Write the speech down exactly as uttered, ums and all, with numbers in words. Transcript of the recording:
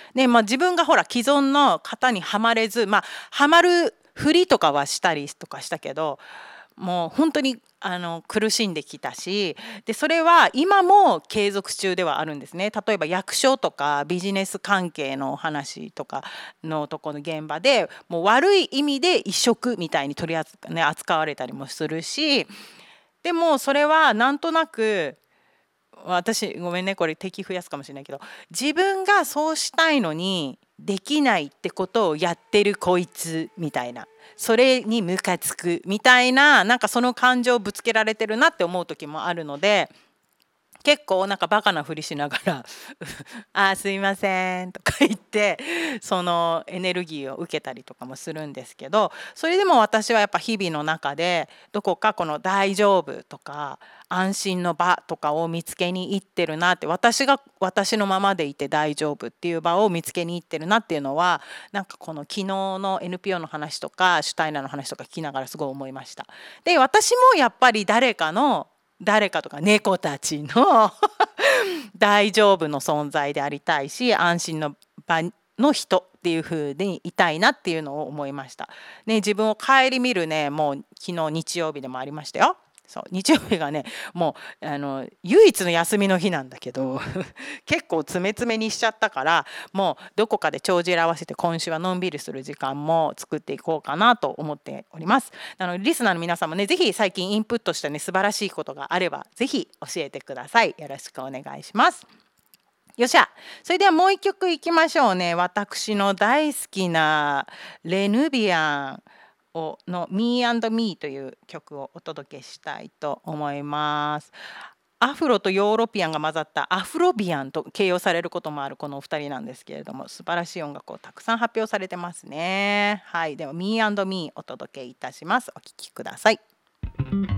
ね、まあ、自分がほら既存の型にはまれず、まあ、はまるふりとかはしたりとかしたけど、もう本当にあの苦しんできたし、でそれは今も継続中ではあるんですね。例えば役所とかビジネス関係の話とかのとこの現場でもう悪い意味で異色みたいに取り扱、ね、扱われたりもするし、でもそれはなんとなく、私ごめんねこれ敵増やすかもしれないけど、自分がそうしたいのにできないってことをやってるこいつみたいな、それにムカつくみたいな、なんかその感情をぶつけられてるなって思う時もあるので、結構なんかバカなふりしながら「あーすいません」とか言ってそのエネルギーを受けたりとかもするんですけど、それでも私はやっぱ日々の中でどこかこの「大丈夫」とか安心の場とかを見つけに行ってるなって、私が私のままでいて大丈夫っていう場を見つけに行ってるなっていうのは、なんかこの昨日の エヌピーオー の話とかシュタイナーの話とか聞きながらすごい思いました。で私もやっぱり誰かの誰かとか猫たちの大丈夫の存在でありたいし、安心の場の人っていう風にいたいなっていうのを思いました。ね、自分を顧みるね、もう昨日日曜日でもありましたよ。そう日曜日がね、もうあの唯一の休みの日なんだけど結構詰め詰めにしちゃったから、もうどこかで帳尻合わせて今週はのんびりする時間も作っていこうかなと思っております。なのでリスナーの皆さんもね、ぜひ最近インプットしたね素晴らしいことがあればぜひ教えてください。よろしくお願いします。よっしゃ、それではもう一曲いきましょうね。私の大好きなレヌビアンをの Me and Me という曲をお届けしたいと思います。アフロとヨーロピアンが混ざったアフロビアンと形容されることもあるこのお二人なんですけれども、素晴らしい音楽をたくさん発表されてますね。はい、では Me and Me お届けいたします。お聴きください。